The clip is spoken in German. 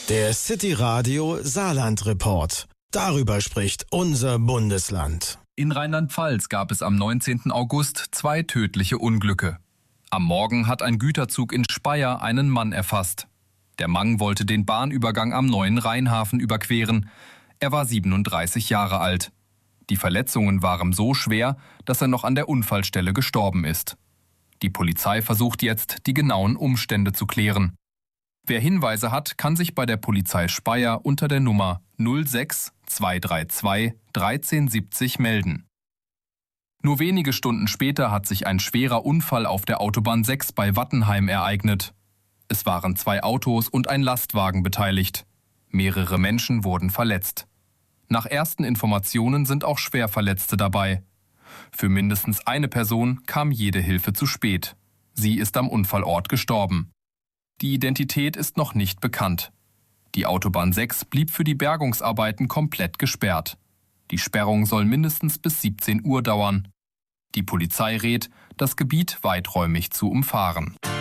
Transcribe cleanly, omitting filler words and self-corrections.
Der City Radio Saarland Report. Darüber spricht unser Bundesland. In Rheinland-Pfalz gab es am 19. August 2 tödliche Unglücke. Am Morgen hat ein Güterzug in Speyer einen Mann erfasst. Der Mann wollte den Bahnübergang am neuen Rheinhafen überqueren. Er war 37 Jahre alt. Die Verletzungen waren so schwer, dass er noch an der Unfallstelle gestorben ist. Die Polizei versucht jetzt, die genauen Umstände zu klären. Wer Hinweise hat, kann sich bei der Polizei Speyer unter der Nummer 06 232 1370 melden. Nur wenige Stunden später hat sich ein schwerer Unfall auf der Autobahn 6 bei Wattenheim ereignet. Es waren 2 Autos und ein Lastwagen beteiligt. Mehrere Menschen wurden verletzt. Nach ersten Informationen sind auch Schwerverletzte dabei. Für mindestens eine Person kam jede Hilfe zu spät. Sie ist am Unfallort gestorben. Die Identität ist noch nicht bekannt. Die Autobahn 6 blieb für die Bergungsarbeiten komplett gesperrt. Die Sperrung soll mindestens bis 17 Uhr dauern. Die Polizei rät, das Gebiet weiträumig zu umfahren.